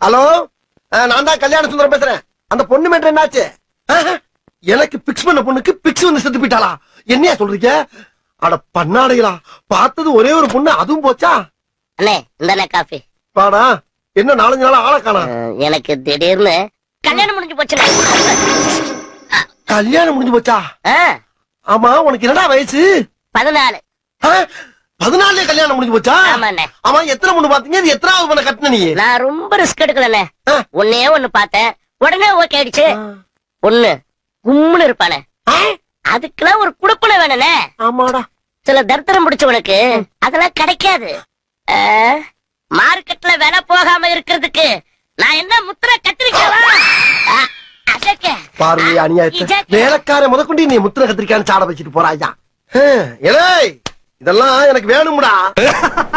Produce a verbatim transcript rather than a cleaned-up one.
Hello, நான் தான் கல்யாண சுந்தரம் பேசுறேன். அந்த பொண்ணு மேட்டர் என்னாச்சு? எனக்கு பிக்ஸ் பண்ண பொண்ணுக்கு பிக்ஸ் வந்து செத்து போயிட்டாளா? என்னையா சொல்றீங்க? அட பண்ணாடைகளா, பார்த்தது ஒரே ஒரு பொண்ணு, அதுவும் போச்சா? அண்ணே இந்த காஃபி பாடா. என்ன நாலஞ்சு நாள் ஆள காணா? எனக்கு திடீர்னு கல்யாணம் முடிஞ்சு போச்சு. கல்யாணம் முடிஞ்சு போச்சா? ஆமா, உனக்கு என்னடா வயசு? பதினாலு. பதினாலே கல்யாணம் முடிஞ்சு போச்சா? ஆமா, எத்தனை பொண்ணு பாத்தீங்க? இது எத்தனாவது பொண்ணு கட்டின நீ? நான் ரொம்ப ரிஸ்க் எடுக்கலண்ணே. ஒன்னே ஒண்ணு பார்த்தேன், உடனே ஓகே ஆயிடுச்சு. ஒண்ணு கும்முன்னு இருப்பானே, அதுக்கெல்லாம் ஒரு குடுப்பனை வேணும்னே. ஆமாடா. சில தர்த்தரம் முடிச்சவனுக்கு அதெல்லாம் கிடைக்காது. மார்க்கெட்ல விலை போகாம இருக்கிறதுக்கு நான் என்ன முத்திர கத்திரிக்கவா? பார்வை அநியாயத்தை வேலைக்கார முதற்கொண்டு நீ முத்திர கத்திரிக்கான்னு சாட வச்சுட்டு போறாயா? இதெல்லாம் எனக்கு வேணும்டா.